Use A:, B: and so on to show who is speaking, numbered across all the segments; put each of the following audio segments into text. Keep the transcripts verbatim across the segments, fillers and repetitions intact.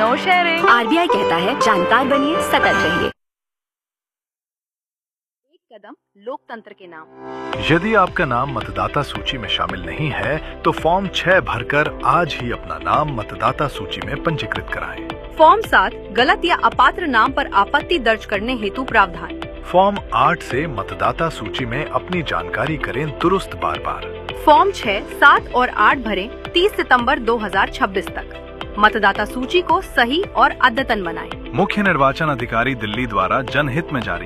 A: No sharing.
B: RBI कहता है जानकार बनिए, सतर्क रहिए।
A: एक कदम लोकतंत्र के नाम।
C: यदि आपका नाम मतदाता सूची में शामिल नहीं है तो फॉर्म छह भरकर आज ही अपना नाम मतदाता सूची में पंजीकृत कराएं।
A: फॉर्म सात, गलत या अपात्र नाम पर आपत्ति दर्ज करने हेतु प्रावधान।
C: फॉर्म आठ से मतदाता सूची में अपनी जानकारी करें दुरुस्त बार बार।
A: फॉर्म छह, सात और आठ भरें तीस सितंबर दो हज़ार छब्बीस तक। मतदाता सूची को सही और अद्यतन बनाएं।
C: मुख्य निर्वाचन अधिकारी दिल्ली द्वारा जनहित में जारी।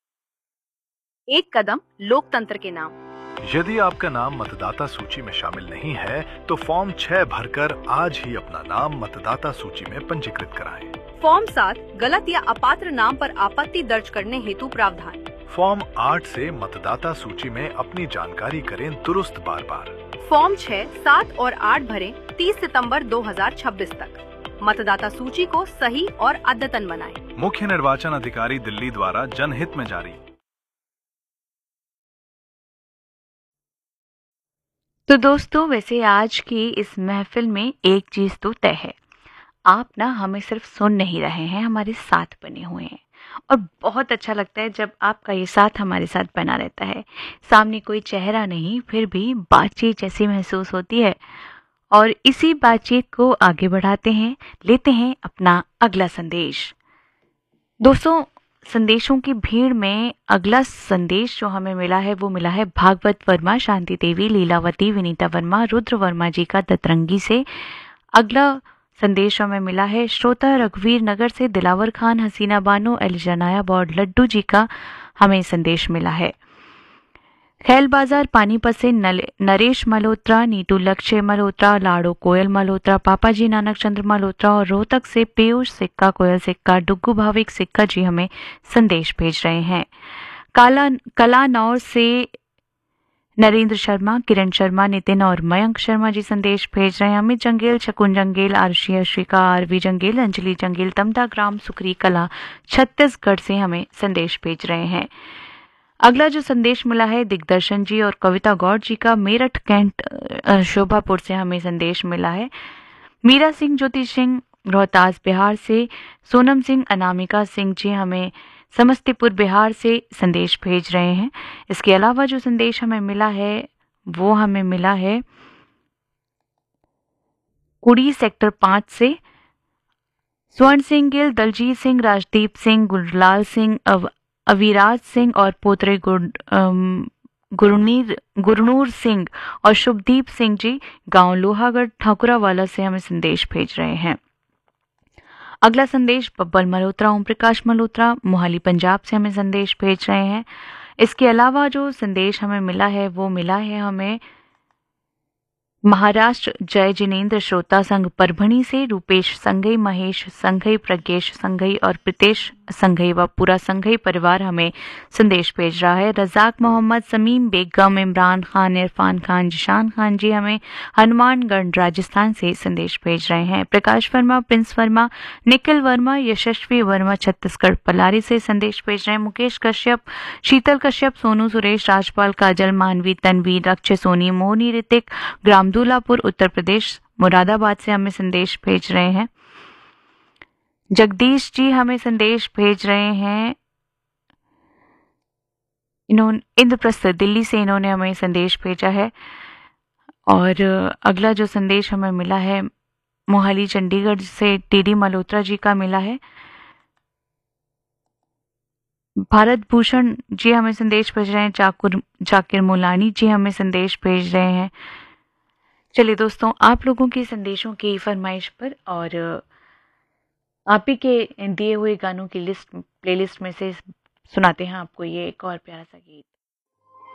A: एक कदम लोकतंत्र के नाम।
C: यदि आपका नाम मतदाता सूची में शामिल नहीं है तो फॉर्म छह भरकर आज ही अपना नाम मतदाता सूची में पंजीकृत कराएं।
A: फॉर्म सात, गलत या अपात्र नाम पर आपत्ति दर्ज करने हेतु प्रावधान।
C: फॉर्म आठ से मतदाता सूची में अपनी जानकारी करें दुरुस्त बार बार।
A: फॉर्म छह, सात और आठ भरें तीस सितंबर दो हज़ार छब्बीस तक। मतदाता सूची को सही और अद्यतन बनाएं।
C: मुख्य निर्वाचन अधिकारी दिल्ली द्वारा जनहित में जारी।
D: तो दोस्तों, वैसे आज की इस महफिल में एक चीज तो तय है, आप ना हमें सिर्फ सुन नहीं रहे हैं, हमारे साथ बने हुए हैं। और बहुत अच्छा लगता है जब आपका ये साथ हमारे साथ बना रहता है। सामने कोई चेहरा नहीं, फिर भी बातचीत जैसी महसूस होती है। और इसी बातचीत को आगे बढ़ाते हैं, लेते हैं अपना अगला संदेश। दोस्तों, संदेशों की भीड़ में अगला संदेश जो हमें मिला है वो मिला है भागवत वर्मा, शांति देवी, लीलावती, विनीता वर्मा, रुद्र वर्मा जी का दतरंगी से। अगला संदेश हमें मिला है श्रोता रघुवीर नगर से दिलावर खान, हसीना बानो, एलिजा नायब और लड्डू जी का हमें संदेश मिला है। खैल बाजार पानीपत से नरेश मल्होत्रा, नीटू लक्ष्य मल्होत्रा, लाड़ो कोयल मल्होत्रा, पापाजी नानक चंद्र मल्होत्रा और रोहतक से पीयूष सिक्का, कोयल सिक्का, डुग्गू भाविक सिक्का जी हमें संदेश भेज रहे हैं। काला कलानौर से नरेंद्र शर्मा, किरण शर्मा, नितिन और मयंक शर्मा जी संदेश भेज रहे हैं। अमित जंगेल, शकुन जंगेल, आरशी अश्विका, आरवी जंगेल, अंजलि जंगेल, तमदा ग्राम, सुखरी कला, छत्तीसगढ़ से हमें संदेश भेज रहे हैं। अगला जो संदेश मिला है दिग्दर्शन जी और कविता गौड़ जी का, मेरठ कैंट शोभापुर से हमें संदेश मिला है। मीरा सिंह, ज्योति सिंह, रोहतास बिहार से, सोनम सिंह, अनामिका सिंह जी हमें समस्तीपुर बिहार से संदेश भेज रहे हैं। इसके अलावा जो संदेश हमें मिला है वो हमें मिला है कुड़ी सेक्टर पांच से स्वर्ण सिंह गिल, दलजीत सिंह, राजदीप सिंह, गुरलाल सिंह, अव, अविराज सिंह और पोतरे गुरनीर गुरनूर सिंह और शुभदीप सिंह जी गांव लोहागढ़ ठाकुरावाला से हमें संदेश भेज रहे हैं। अगला संदेश बब्बल मल्होत्रा, ओम प्रकाश मल्होत्रा, मोहाली पंजाब से हमें संदेश भेज रहे हैं। इसके अलावा जो संदेश हमें मिला है वो मिला है हमें महाराष्ट्र जय जिनेन्द्र श्रोता संघ परभणी से Rupesh Shanghai, Mahesh Shanghai, Pradnyesh Shanghai और प्रीतेश संघई व पूरा संघई परिवार हमें संदेश भेज रहा है। रजाक मोहम्मद, समीम बेगम, इमरान खान, इरफान खान, जिशान खान जी हमें हनुमानगढ़ राजस्थान से संदेश भेज रहे हैं। प्रकाश वर्मा, प्रिंस वर्मा, निखिल वर्मा, यशस्वी वर्मा छत्तीसगढ़ पलारी से संदेश भेज रहे हैं। मुकेश कश्यप, शीतल कश्यप, सोनू सुरेश, राजपाल, काजल, मानवी, तनवीर, अक्षय सोनी, मोहनी, ऋतिक, ग्राम दूलापुर उत्तर प्रदेश मुरादाबाद से हमें संदेश भेज रहे हैं। जगदीश जी हमें संदेश भेज रहे हैं। इन्होंने इंद्रप्रस्थ दिल्ली से इन्होंने हमें संदेश भेजा है। और अगला जो संदेश हमें मिला है मोहाली चंडीगढ़ से टीडी मल्होत्रा जी का मिला है। भारत भूषण जी हमें संदेश भेज रहे हैं। जाकुर जाकिर मुलानी जी हमें संदेश भेज रहे हैं। चलिए दोस्तों, आप लोगों के संदेशों की फरमाइश पर और आप ही के दिए हुए गानों की लिस्ट प्लेलिस्ट में से सुनाते हैं आपको ये एक और प्यारा सा गीत।